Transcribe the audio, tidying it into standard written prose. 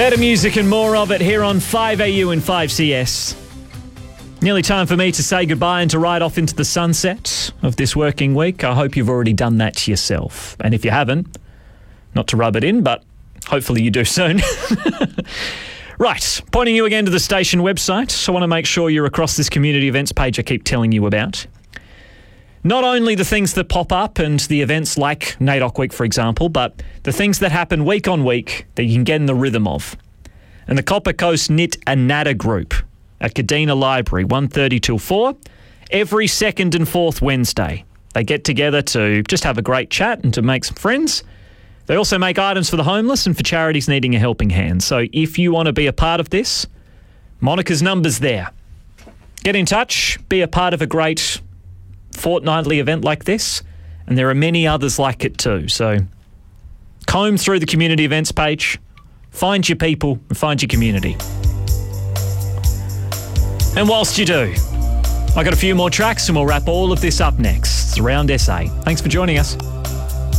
Better music and more of it here on 5AU and 5CS. Nearly time for me to say goodbye and to ride off into the sunset of this working week. I hope you've already done that to yourself. And if you haven't, not to rub it in, but hopefully you do soon. Right, pointing you again to the station website. So I want to make sure you're across this community events page I keep telling you about. Not only the things that pop up and the events like NAIDOC Week, for example, but the things that happen week on week that you can get in the rhythm of. And the Copper Coast Knit and Natter group at Kadina Library, 1:30 till 4, every second and fourth Wednesday. They get together to just have a great chat and to make some friends. They also make items for the homeless and for charities needing a helping hand. So if you want to be a part of this, Monica's number's there. Get in touch, be a part of a great fortnightly event like this, and there are many others like it too. So comb through the community events page, find your people and find your community. And whilst you do, I got a few more tracks and we'll wrap all of this up next. It's Around SA. Thanks for joining us.